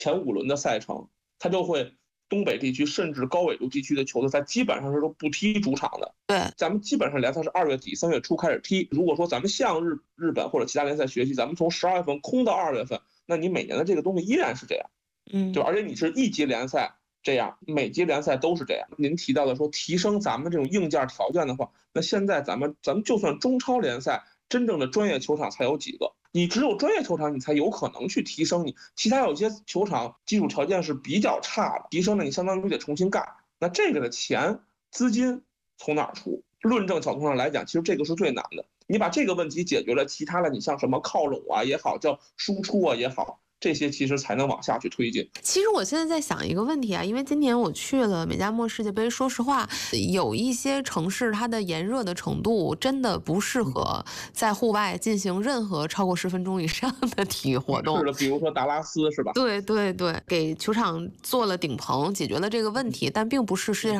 前5轮的赛程，他就会东北地区甚至高纬度地区的球队，他基本上是都不踢主场的。 对， 咱们基本上联赛是2月底3月初开始踢。如果说咱们向日本或者其他联赛学习，咱们从12月份空到2月份，那你每年的这个东西依然是这样，对吧？而且你是1级联赛这样，每级联赛都是这样。您提到的说提升咱们这种硬件条件的话，那现在咱们就算中超联赛，真正的专业球场才有几个？你只有专业球场，你才有可能去提升你。其他有些球场基础条件是比较差的，提升了你相当于得重新干。那这个的钱资金从哪儿出？论证角度上来讲，其实这个是最难的。你把这个问题解决了，其他的你像什么靠拢啊也好，叫输出啊也好，这些其实才能往下去推进。 其实我现在在想一个问题啊，因为今年我去了美加墨世界杯，说实话，有一些城市它的炎热的程度真的不适合在户外进行任何超过10分钟以上的体育活动。 是的，比如说达拉斯是吧？ 对对对，给球场做了顶棚，解决了这个问题，但并不是世界上